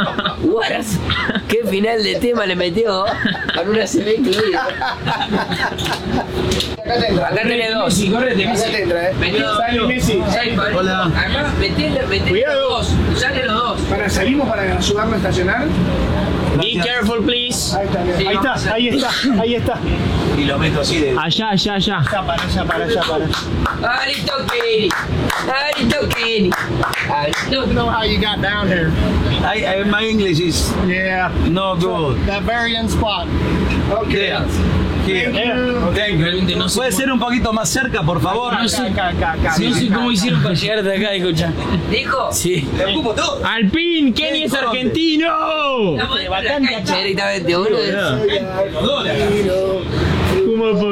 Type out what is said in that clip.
Guaras, qué final de tema le metió con una CB incluida. Acá te entra. Acá tenés dos. Messi, correte, Acá te entra, Metió Sale Messi. Hola. Acá metele los Cuidado. dos. Usale los dos. Salimos para ayudarlo a estacionar. Be careful, please. Ahí está, Sí, ahí está, vamos a- ahí está, ahí está. Y lo meto así de... Allá. Arito Kenny. Don't know how you got down here. My English is Yeah. no good. That very end spot. Okay. There. Here. Thank you. Realmente no sé ¿Puede ser un poquito más cerca, por favor? No sé cómo hicieron para llegar hasta acá, escucha. ¿Dijo? Sí. Le ocupo todo. Alpin, Kenny es argentino. Estamos en la cancha directamente, boludo. Los dos de acá. ¿Cómo